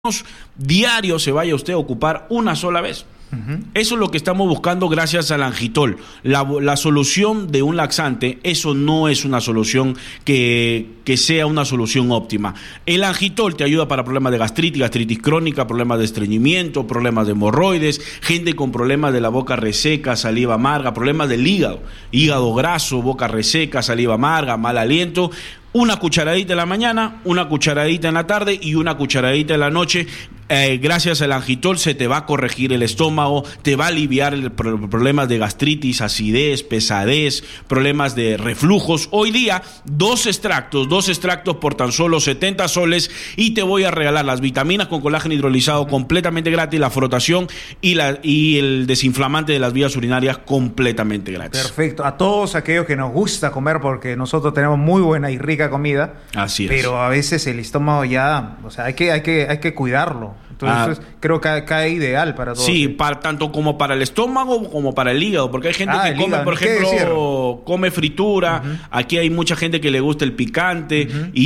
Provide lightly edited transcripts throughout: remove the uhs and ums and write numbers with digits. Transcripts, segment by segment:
diario se vaya usted a ocupar una sola vez. Eso es lo que estamos buscando gracias al Angitol. La solución de un laxante, eso no es una solución que sea una solución óptima. El Angitol te ayuda para problemas de gastritis, gastritis crónica, problemas de estreñimiento, problemas de hemorroides, gente con problemas de la boca reseca, saliva amarga, problemas del hígado graso, boca reseca, saliva amarga, mal aliento. Una cucharadita en la mañana, una cucharadita en la tarde y una cucharadita en la noche. Gracias al Angitol se te va a corregir el estómago, te va a aliviar problemas de gastritis, acidez, pesadez, problemas de reflujos. Hoy día, dos extractos por tan solo 70 soles y te voy a regalar las vitaminas con colágeno hidrolizado completamente gratis, la frotación y el desinflamante de las vías urinarias completamente gratis. Perfecto. A todos aquellos que nos gusta comer, porque nosotros tenemos muy buena y rica comida. Así es. Pero a veces el estómago ya, o sea, hay que cuidarlo. Entonces creo que cae ideal para todos. Sí, tanto como para el estómago como para el hígado, porque hay gente que come, por ejemplo, come fritura. Aquí hay mucha gente que le gusta el picante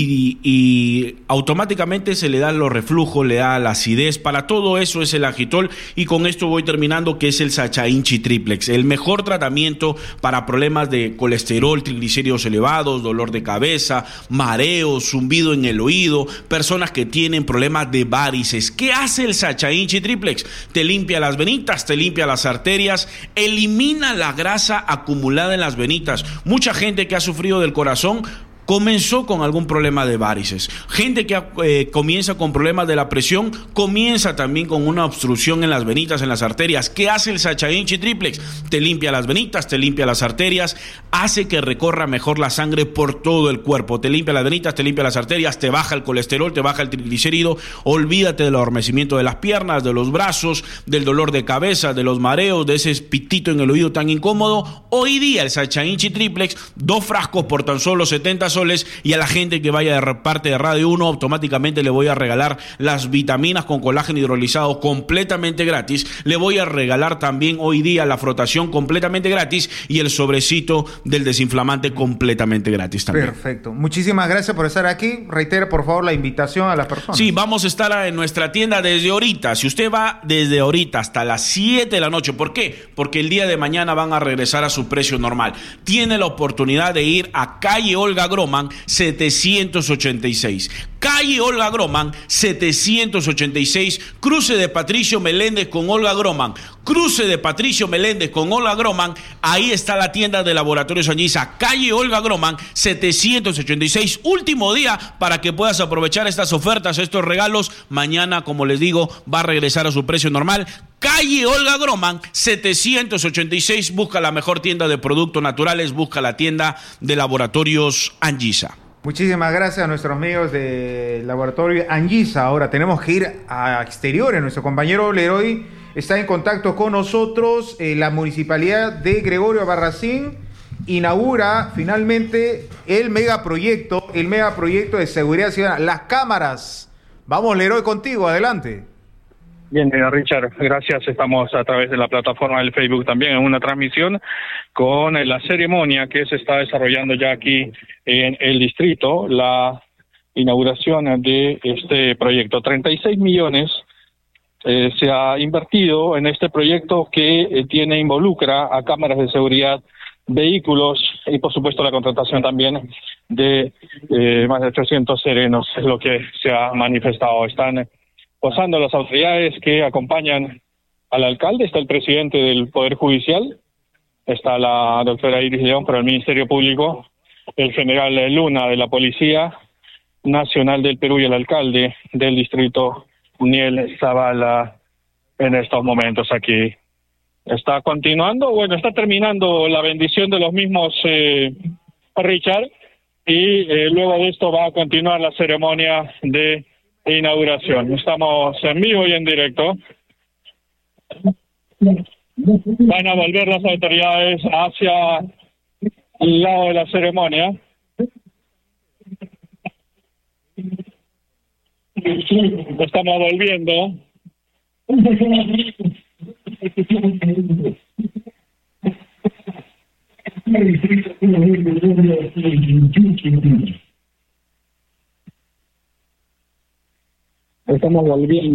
y automáticamente se le dan los reflujos, le da la acidez. Para todo eso es el Angitol, y con esto voy terminando, que es el Sachainchi Triplex, el mejor tratamiento para problemas de colesterol, triglicéridos elevados, dolor de cabeza, mareos, zumbido en el oído, personas que tienen problemas de varices. ¿Qué hace el Sachainchi Triplex? Te limpia las venitas, te limpia las arterias, elimina la grasa acumulada en las venitas. Mucha gente que ha sufrido del corazón comenzó con algún problema de varices. Gente que comienza con problemas de la presión, comienza también con una obstrucción en las venitas, en las arterias. ¿Qué hace el Sachainchi Triplex? Te limpia las venitas, te limpia las arterias, hace que recorra mejor la sangre por todo el cuerpo. Te limpia las venitas, te limpia las arterias, te baja el colesterol, te baja el triglicérido. Olvídate del adormecimiento de las piernas, de los brazos, del dolor de cabeza, de los mareos, de ese pitito en el oído tan incómodo. Hoy día el Sachainchi Triplex, 2 frascos por tan solo 70 soles, y a la gente que vaya de parte de Radio 1 automáticamente le voy a regalar las vitaminas con colágeno hidrolizado completamente gratis. Le voy a regalar también hoy día la frotación completamente gratis y el sobrecito del desinflamante completamente gratis también. Perfecto. Muchísimas gracias por estar aquí. Reitera por favor la invitación a las personas. Sí, vamos a estar en nuestra tienda desde ahorita. Si usted va desde ahorita hasta las 7 de la noche, ¿por qué? Porque el día de mañana van a regresar a su precio normal. Tiene la oportunidad de ir a calle Olga Groman 786. Calle Olga Groman 786, cruce de Patricio Meléndez con Olga Groman. Cruce de Patricio Meléndez con Olga Groman, ahí está la tienda de Laboratorios Anguisa, calle Olga Groman 786. Último día para que puedas aprovechar estas ofertas, estos regalos. Mañana, como les digo, va a regresar a su precio normal. Calle Olga Groman 786. Busca la mejor tienda de productos naturales, busca la tienda de Laboratorios Anguisa. Muchísimas gracias a nuestros amigos de Laboratorio Anguisa. Ahora tenemos que ir a exteriores. Nuestro compañero Leroy está en contacto con nosotros. La Municipalidad de Gregorio Albarracín inaugura finalmente el megaproyecto de seguridad ciudadana, las cámaras. Vamos, Leroy, contigo, adelante. Bien, Richard, gracias. Estamos a través de la plataforma del Facebook también en una transmisión con la ceremonia que se está desarrollando ya aquí en el distrito, la inauguración de este proyecto. 36 millones se ha invertido en este proyecto que involucra a cámaras de seguridad, vehículos y por supuesto la contratación también de más de 800 serenos, es lo que se ha manifestado. Están posando las autoridades que acompañan al alcalde. Está el presidente del Poder Judicial, está la doctora Iris León para el Ministerio Público, el general Luna de la Policía Nacional del Perú y el alcalde del distrito, Niel Zavala, en estos momentos aquí. Está continuando, está terminando la bendición de los mismos, Richard, y luego de esto va a continuar la ceremonia de inauguración. Estamos en vivo y en directo. Van a volver las autoridades hacia el lado de la ceremonia. Estamos volviendo. estamos volviendo.